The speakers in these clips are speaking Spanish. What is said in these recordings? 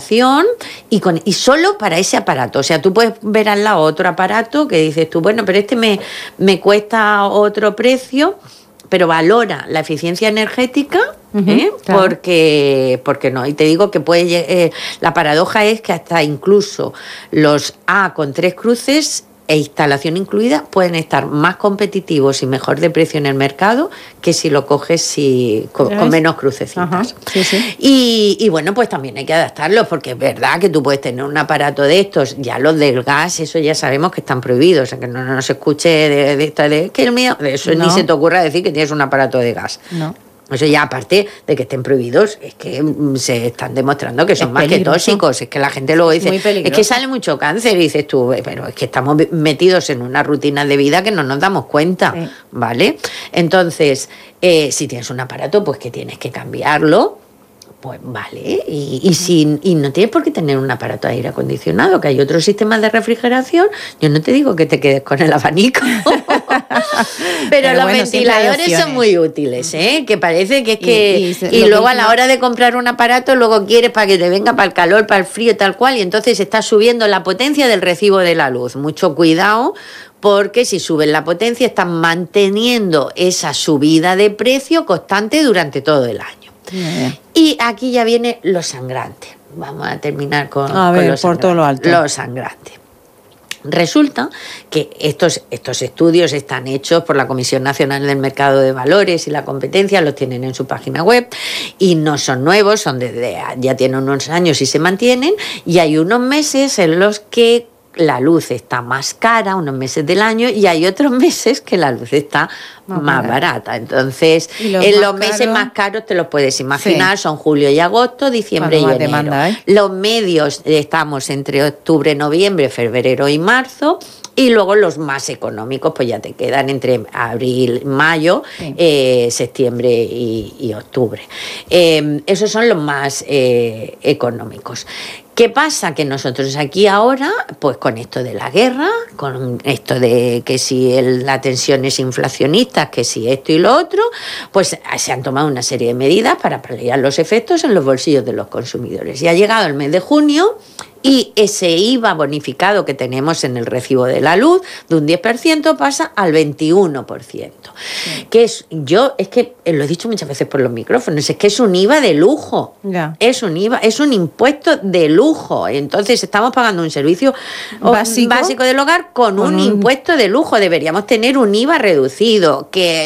refrigeración y solo para ese aparato. O sea, tú puedes ver al lado otro aparato que dices tú, bueno, pero este me cuesta otro precio, pero valora la eficiencia energética, claro. porque no. Y te digo que la paradoja es que hasta incluso los A con 3 cruces e instalación incluida pueden estar más competitivos y mejor de precio en el mercado que si lo coges con menos crucecitas. Sí, sí. Y bueno, pues también hay que adaptarlos, porque es verdad que tú puedes tener un aparato de estos, ya los del gas, eso ya sabemos que están prohibidos, o sea, que no se escuche de que el mío, de eso ni se te ocurra decir que tienes un aparato de gas. No. Eso ya, aparte de que estén prohibidos, es que se están demostrando que son más que tóxicos. Es que la gente luego dice, es que sale mucho cáncer, y dices tú, pero es que estamos metidos en una rutina de vida que no nos damos cuenta, ¿vale? Entonces, si tienes un aparato, pues que tienes que cambiarlo, pues vale, y no tienes por qué tener un aparato de aire acondicionado, que hay otros sistemas de refrigeración. Yo no te digo que te quedes con el abanico, pero los ventiladores son muy útiles, que parece que es que... Y luego a la hora de comprar un aparato, luego quieres para que te venga para el calor, para el frío, tal cual, y entonces estás subiendo la potencia del recibo de la luz. Mucho cuidado, porque si suben la potencia están manteniendo esa subida de precio constante durante todo el año. Y aquí ya viene lo sangrante. Vamos a terminar con todo lo alto. Lo sangrante. Resulta que estos estudios están hechos por la Comisión Nacional del Mercado de Valores y la Competencia, los tienen en su página web y no son nuevos, ya tienen unos años y se mantienen, y hay unos meses en los que la luz está más cara, unos meses del año, y hay otros meses que la luz está más barata. Entonces, en los meses más caros te los puedes imaginar, son julio y agosto, diciembre y enero. Demanda, Los medios estamos entre octubre, noviembre, febrero y marzo. Y luego los más económicos, pues ya te quedan entre abril, mayo, septiembre y octubre. Esos son los más económicos. ¿Qué pasa? Que nosotros aquí ahora, pues con esto de la guerra, con esto de que si la tensión es inflacionista, que si esto y lo otro, pues se han tomado una serie de medidas para paliar los efectos en los bolsillos de los consumidores. Y ha llegado el mes de junio y ese IVA bonificado que tenemos en el recibo de la luz de un 10% pasa al 21%. Que es que lo he dicho muchas veces por los micrófonos, es que es un IVA de lujo. Es un IVA, es un impuesto de lujo. Entonces estamos pagando un servicio básico del hogar con un impuesto de lujo. Deberíamos tener un IVA reducido,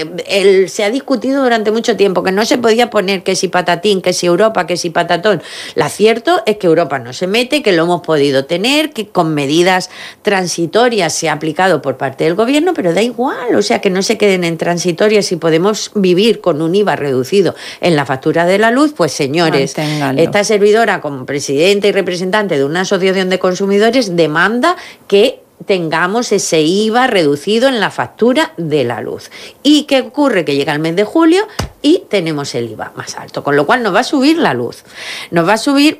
que se ha discutido durante mucho tiempo, que no se podía poner que si patatín, que si Europa, que si patatón. Lo cierto es que Europa no se mete, que lo hemos podido tener, que con medidas transitorias se ha aplicado por parte del gobierno, pero da igual, o sea, que no se queden en transitorias. Si podemos vivir con un IVA reducido en la factura de la luz, pues señores, esta servidora como presidenta y representante de una asociación de consumidores demanda que tengamos ese IVA reducido en la factura de la luz. ¿Y qué ocurre? Que llega el mes de julio y tenemos el IVA más alto, con lo cual nos va a subir la luz, nos va a subir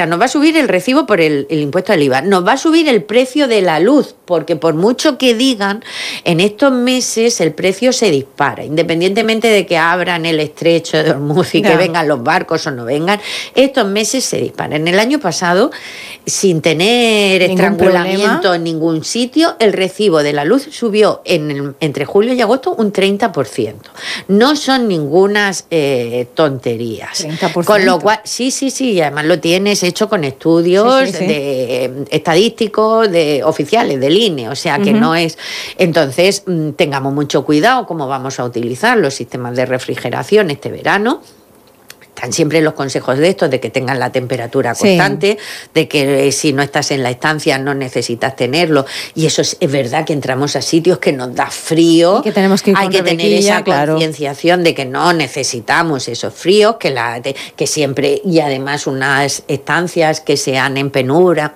el recibo por el impuesto del IVA, nos va a subir el precio de la luz, porque por mucho que digan, en estos meses el precio se dispara, independientemente de que abran el estrecho de Hormuz y que vengan los barcos o no vengan, estos meses se disparan. En el año pasado, sin tener estrangulamiento en ningún sitio, el recibo de la luz subió entre julio y agosto un 30%. No son ningunas tonterías. 30%. Con lo cual, sí, y además lo tienes hecho con estudios estadísticos, oficiales, del INE, o sea que no es... Entonces, tengamos mucho cuidado cómo vamos a utilizar los sistemas de refrigeración este verano. Están siempre los consejos de estos, de que tengan la temperatura constante, de que si no estás en la estancia no necesitas tenerlo. Y eso es verdad, que entramos a sitios que nos da frío. Y que tenemos que ir hay que tener esa concienciación de que no necesitamos esos fríos, que siempre, y además unas estancias que sean en penumbra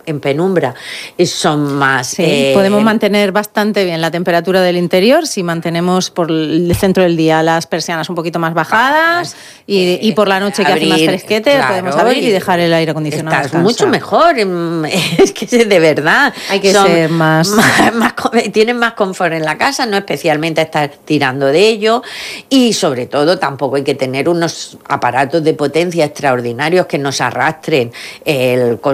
son más... podemos mantener bastante bien la temperatura del interior si mantenemos por el centro del día las persianas un poquito más bajadas y por la noche que hace más fresquete, podemos abrir y dejar el aire acondicionado. Estás mucho mejor, es que de verdad. Hay que ser más tienen más confort en la casa, no especialmente estar tirando de ello, y sobre todo tampoco hay que tener unos aparatos de potencia extraordinarios que nos arrastren el